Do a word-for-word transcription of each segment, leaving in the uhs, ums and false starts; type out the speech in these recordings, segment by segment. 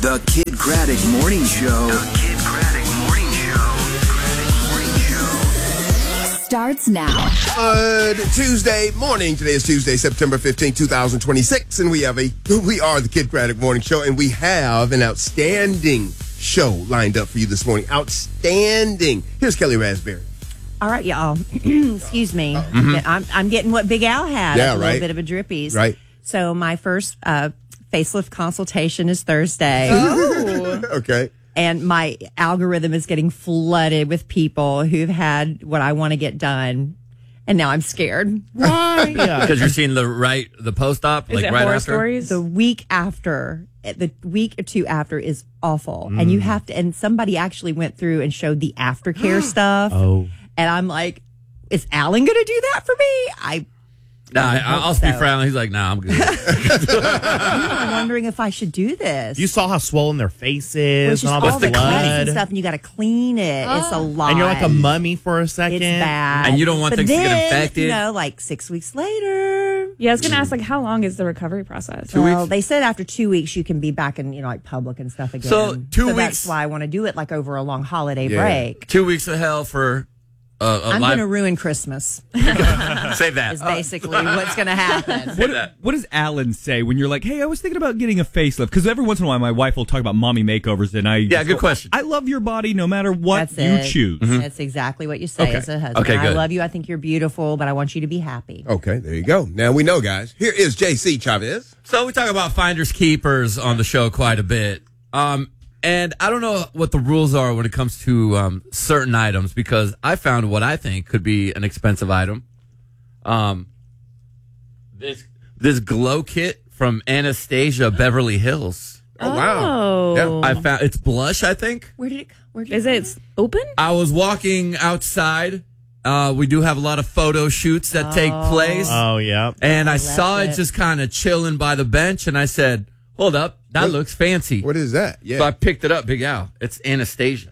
The Kid Craddock Morning Show. The Kid Craddock Morning Show. Morning Show. Starts now. Good Tuesday morning. Today is Tuesday, September fifteenth, twenty twenty-six, and we have a we are the Kid Craddock Morning Show, and we have an outstanding show lined up for you this morning. Outstanding. Here's Kelly Raspberry. All right, y'all. Excuse me. Mm-hmm. I'm I'm getting what Big Al had. Yeah, a right. little bit of a drippies. Right. So my first uh, facelift consultation is Thursday. Oh. Okay. And my algorithm is getting flooded with people who've had what I want to get done. And now I'm scared. Why? Because you're seeing the right, the post-op, Is like it right horror after? stories? The week after, the week or two after is awful. Mm. And you have to, and somebody actually went through and showed the aftercare stuff. Oh. And I'm like, is Alan going to do that for me? I Nah, I, I'll speak so. for Alan. He's like, nah, I'm good. I'm wondering if I should do this. You saw how swollen their face is Which is and all, all the the cuts and blood. stuff, and you got to clean it. It's a lot. And you're like a mummy for a second. It's bad. And you don't want but things to then, get infected. You know, like six weeks later. Yeah, I was going to ask, like, how long is the recovery process? Two well, weeks? they said after two weeks you can be back in, you know, like public and stuff again. So, two That's weeks- why I want to do it like over a long holiday Yeah. break. Two weeks of hell for uh, a I'm live. going to ruin Christmas. Save that. Is basically what's going to happen. Save that. What does Alan say when you're like, hey, I was thinking about getting a facelift? Because every once in a while, my wife will talk about mommy makeovers, and I Yeah, good question. I love your body no matter what That's you it. choose. That's exactly what you say Okay. as a husband. Okay, I good. love you. I think you're beautiful, but I want you to be happy. Okay, there you go. Now we know, guys. Here is J C Chavez. So we talk about finders keepers on the show quite a bit. Um, and I don't know what the rules are when it comes to um, certain items, because I found what I think could be an expensive item. Um, this this glow kit from Anastasia Beverly Hills. Oh, wow. Oh. Yeah. I found it's blush, I think. Where did it where did it Is it open? I was walking outside. Uh, we do have a lot of photo shoots that take place. Oh, yeah. And I left saw it it. just kind of chilling by the bench, and I said, hold up, that What- looks fancy. What is that? Yeah. So I picked it up, Big Al. It's Anastasia.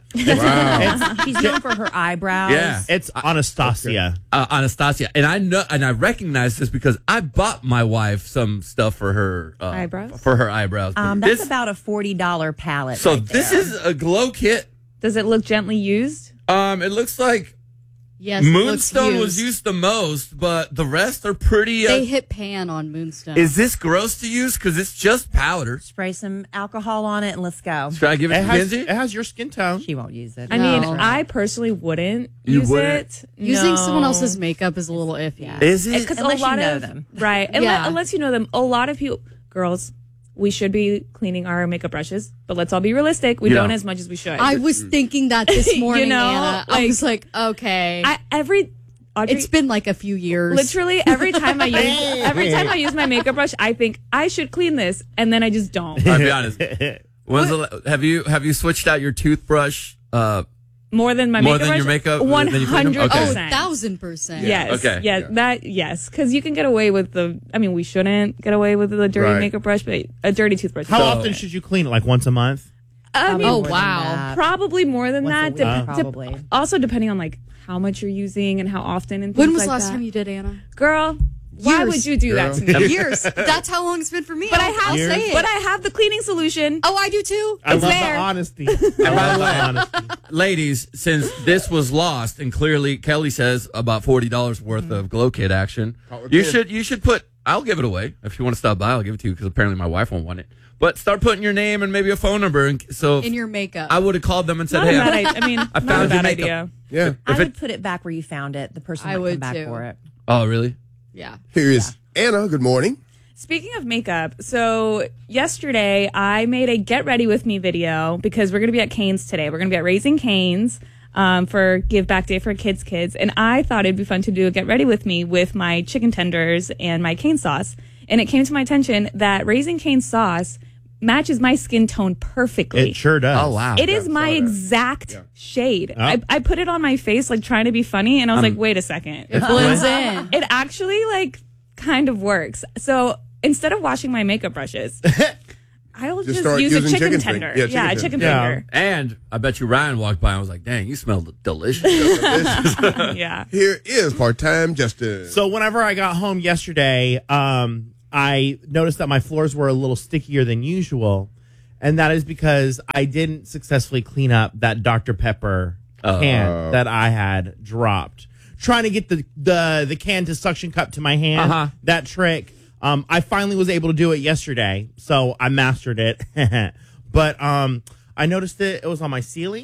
Wow. She's known for her eyebrows. Yeah. It's Anastasia. Uh, Anastasia. And I know, and I recognize this because I bought my wife some stuff for her uh, Eyebrows? For her eyebrows. Um, that's This- about a forty dollar palette. so right this there. is a glow kit. Does it look gently used? Um, it looks like Yes, it looks Moonstone was used the most, but the rest are pretty. Uh, They hit pan on Moonstone. is this gross to use? Because it's just powder. Spray some alcohol on it and let's go. Should I give it, It to has, Kenzie? it has your skin tone. She won't use it. I mean, No. I personally wouldn't You use wouldn't? it. Using No. someone else's makeup is a little iffy. Is it? Because Unless a you lot know of them. right, unless, Yeah. unless you know them, a lot of people, girls, we should be cleaning our makeup brushes, but let's all be realistic. We Yeah. don't as much as we should. I was thinking that this morning, know, Anna. I like- was like, okay. I, every Audrey, it's been like a few years. literally every time I use every time I use my makeup brush, I think I should clean this, and then I just don't. I'll be honest. When's the, la- have you have you switched out your toothbrush? Uh, More than my More makeup than brush. your makeup- One than you clean them? hundred Okay. Oh, percent. thousand percent. Yes. Okay. Yeah, Yeah. that yes, because you can get away with the. I mean, we shouldn't get away with the dirty Right. makeup brush, but a dirty toothbrush. How So- often should you clean it? Like once a month? I mean, Oh, More than wow. that. probably more than Once a that. week, Dep- dep- probably. also, depending on like how much you're using and how often and things When was like the last that. time you did, Anna? Girl, why Years. would you do that to me? Years. That's how long it's been for me. But I I'll- have, I'll say it. but I have the cleaning solution. oh, I do too. I It's love there. the honesty. by I the love way- the honesty. ladies, since this was lost, and clearly Kelly says about forty dollars worth of glow kit action, you should you should put. I'll give it away if you want to stop by. I'll give it to you because apparently my wife won't want it. But start putting your name and maybe a phone number, and so In your makeup. I would have called them and said, Not "Hey, a bad I, idea. I mean, I not a found your bad makeup." idea. Yeah. I If would it- put it back where you found it. The person I would would come back too. for it. Oh, really? yeah. Here is Anna. Good morning. Speaking of makeup, so yesterday I made a get ready with me video because we're going to be at Cane's today. We're going to be at Raising Cane's um, for Give Back Day for Kids Kids. And I thought it'd be fun to do a get ready with me with my chicken tenders and my cane sauce. And it came to my attention that Raising Cane sauce matches my skin tone perfectly. It sure does. Oh, wow. It is Yeah, my saw that. exact Yeah. shade. Oh. I, I put it on my face, like trying to be funny, and I was like, wait a second. It blends in. It actually, like, kind of works. So instead of washing my makeup brushes, I'll Just just, start use a using chicken, chicken tender. finger. Yeah, chicken a tender. chicken Yeah. finger. And I bet you Ryan walked by and was like, "Dang, you smell delicious." Yeah. Here is part-time Justin. So whenever I got home yesterday, um, I noticed that my floors were a little stickier than usual. and that is because I didn't successfully clean up that Doctor Pepper can that I had dropped. Trying to get the, the, the can to suction cup to my hand, Uh-huh. that trick. Um, I finally was able to do it yesterday, so I mastered it. But um, I noticed it, it was on my ceiling,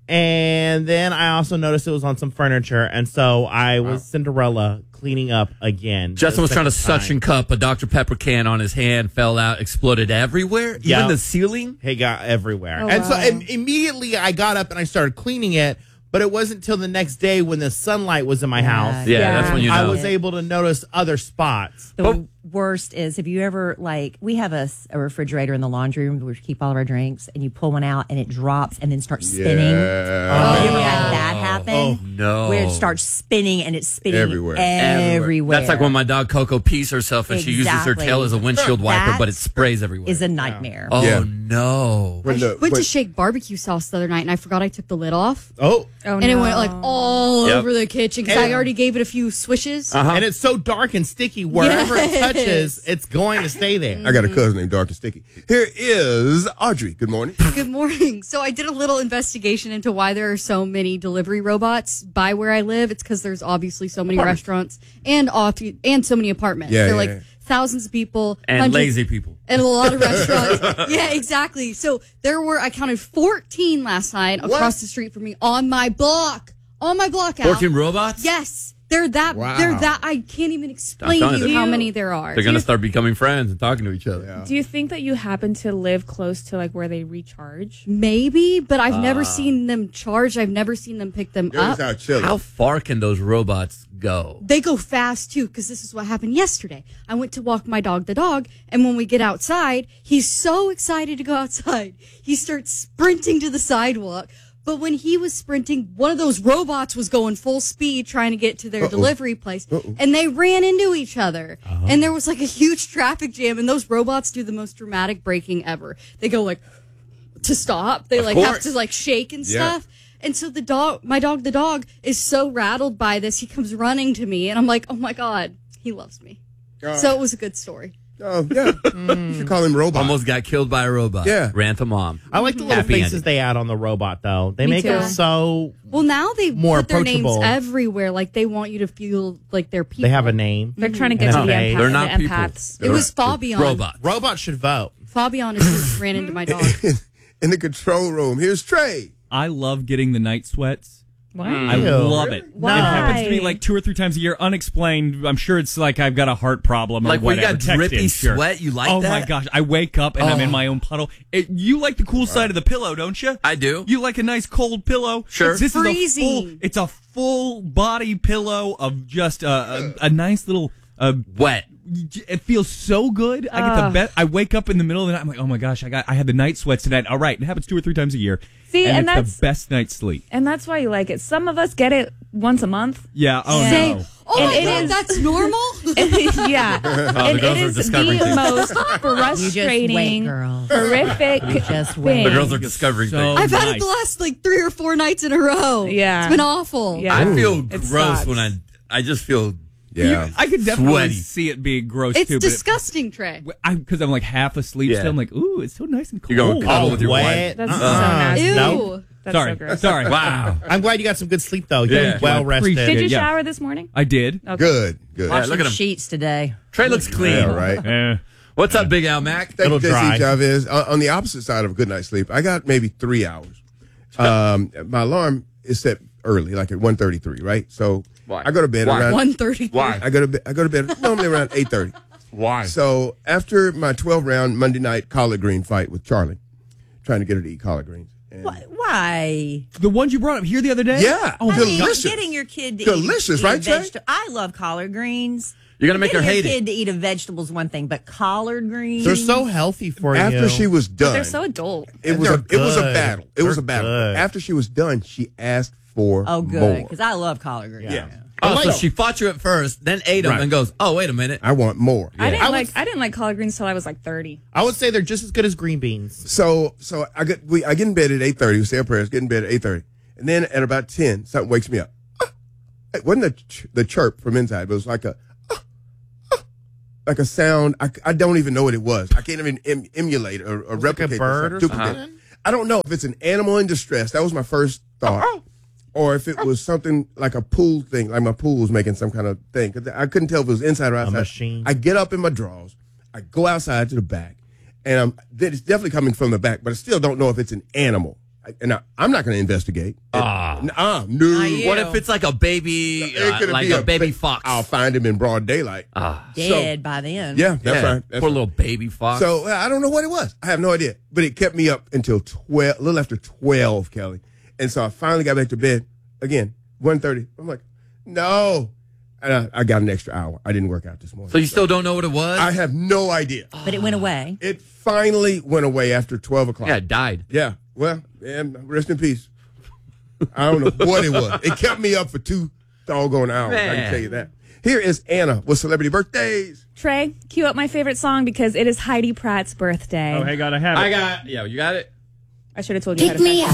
and then I also noticed it was on some furniture, and so I was Cinderella cleaning up again. Justin the was trying to second time. suction cup a Doctor Pepper can on his hand, fell out, exploded everywhere, Yeah. even the ceiling. It got everywhere. Oh, and so wow. im- immediately I got up and I started cleaning it, but it wasn't until the next day when the sunlight was in my house. Yeah, Yeah. that's when you know. I was able to notice other spots. The worst is if you ever like we have a, s- a refrigerator in the laundry room where we keep all of our drinks, and you pull one out and it drops and then starts spinning. Yeah. Have you ever had that happen? Oh, no. Where it starts spinning and it's spinning Everywhere. everywhere. That's like when my dog Coco pees herself and she uses her Exactly. tail as a windshield wiper, That but it sprays everywhere. is a nightmare. oh, Yeah. no. When the- Went when- to shake barbecue sauce the other night, and I forgot I took the lid off, Oh. Oh, and it went like all Yep. over the kitchen because I already gave it a few swishes. Uh-huh. And it's so dark and sticky. Wherever it Yes. touches, it's going to stay there. I got a cousin named Dark and Sticky. Here is Audrey. Good morning. Good morning. So I did a little investigation into why there are so many delivery robots by where I live. It's because there's obviously so many restaurants and off and so many apartments. Yeah, They're yeah, like yeah. thousands of people And hundreds- lazy people. and a lot of restaurants. Yeah, exactly. So there were I counted fourteen last night across the street from me on my block. On my block out. fourteen robots? Yes. They're that Wow. they're that I can't even explain telling to you you. how many there are. They're going to start becoming friends and talking to each other. Do you think that you happen to live close to like where they recharge? Maybe, but I've Ah. never seen them charged. I've never seen them pick them Here's up. how chilly. How far can those robots go? They go fast too, because this is what happened yesterday. I went to walk my dog, the dog, and when we get outside, he's so excited to go outside. He starts sprinting to the sidewalk. But when he was sprinting, one of those robots was going full speed trying to get to their delivery place, and they ran into each other. And there was like a huge traffic jam, and those robots do the most dramatic braking ever. They go like to stop. They Of like have course. to like shake and Yeah. stuff. And so the dog, my dog, the dog, is so rattled by this. He comes running to me, and I'm like, oh my God, he loves me. So it was a good story. Oh, yeah. You should call him Robot. Almost got killed by a robot. Yeah. Ran to mom. I like the little Happy faces ending. they add on the robot, though. They Me make too. it so Well, now they More put their names approachable. everywhere. Like they want you to feel like they're people. they have a name. They're trying to get And to the, they- empath- They're not the people. empaths. It was Fabian. Robots. Robots should vote. Fabian just ran into my dog. In the control room. Here's Trey. I love getting the night sweats. What? I Ew. love it. Why? It happens to me like two or three times a year, unexplained. I'm sure it's like I've got a heart problem or Like when you whatever. got Text drippy in, sure. sweat, you like oh that? my gosh, I wake up and I'm in Oh. my own puddle. It, you like the cool side of the pillow, don't you? I do. You like a nice cold pillow? Sure. This is a freezing. full. It's a full body pillow of just a, a, a nice little. Uh, Wet. it feels so good. I get the best. I wake up in the middle of the night. I'm like, oh my gosh, I got. I had the night sweats tonight. All right, it happens two or three times a year. See, and, and it's that's- the best night's sleep. And that's why you like it. Some of us get it once a month. Yeah. Oh Say, no. oh And my it God, is- that's normal. yeah. and girls it are is the discovering things. most You just wait, frustrating, girls. horrific Just thing. wait. The girls are discovering So- things. I've had it nice. the last like three or four nights in a row. Yeah. It's been awful. Yeah. I feel It gross sucks. when I. I just feel. Yeah. I could definitely Sweaty. see it being gross It's too. but it- disgusting, Trey. I because I'm like half asleep Yeah. still. I'm like, ooh, it's so nice and cold. You're going cuddle with your wet. That's Uh-uh. so nasty. Ew. Nope. That's sorry, so gross. sorry. Wow. I'm glad you got some good sleep, though. You're Yeah. well rested. Appreciate Did you Yeah. shower this morning? I did. Okay. Good. Good. Yeah, Watch look some at him. sheets today. Trey looks clean. Yeah, right. Eh. What's up, Big Al Mac? Thank It'll you, J dry. C Chavez. On, on the opposite side of a good night's sleep, I got maybe three hours. Um, my alarm is set early, like at one thirty-three, right? So Why? I go to bed Why? around. One thirty. Why? I go to bed. I go to bed normally around eight thirty. Why? So after my twelve round Monday night collard green fight with Charlie, trying to get her to eat collard greens. And Why? Why? The ones you brought up here the other day. Yeah. Oh, I mean, delicious. getting your kid to Delicious, eat, right, eat Jay? vegeta- I love collard greens. You're gonna make her Getting hate your it. kid to eat a vegetable is one thing, but collard greens. They're so healthy for you. After she was done, They're so adult. it was a They're it was a good. battle. It was They're a battle. good. After she was done, she asked for Oh, good, more. because I love collard greens. Yeah. Oh, I so like- she fought you at first, then ate them, Right. and goes, "Oh, wait a minute." I want more. I didn't I would- like I didn't like collard greens till I was like thirty. I would say they're just as good as green beans. So so I get we I get in bed at eight thirty. We say our prayers. Get in bed at eight thirty, and then at about ten, something wakes me up. Ah! It wasn't the ch- the chirp from inside, but it was like a. Ah! Ah! like a sound. I, I don't even know what it was. I can't even em, emulate or, or like replicate a bird this or stupid something? thing. I don't know if it's an animal in distress. That was my first thought. Or if it was something like a pool thing, like my pool was making some kind of thing. 'Cause I couldn't tell if it was inside or outside. machine. I get up in my drawers. I go outside to the back. And I'm, it's definitely coming from the back, but I still don't know if it's an animal. I, and I, I'm not going to investigate. Ah. Uh, no. What if it's like a baby, It uh, could like be a, baby ba- fox? I'll find him in broad daylight. Ah. Dead by then. Yeah, that's Yeah, right. That's poor right. little baby fox. So uh, I don't know what it was. I have no idea. But it kept me up until twelve, a little after twelve, Kelly. And so I finally got back to bed. Again, one thirty. I'm like, no. And I, I got an extra hour. I didn't work out this morning. So you still don't know what it was? I have no idea. But it went away. It finally went away after twelve o'clock. yeah, it died. Yeah. Well, man, rest in peace. I don't know what it was. It kept me up for two doggone hours. I can Man. tell you that. Here is Anna with celebrity birthdays. Trey, cue up my favorite song because it is Heidi Pratt's birthday. Oh, hey, gotta have it. I got, yeah, you got it? I should have told you how to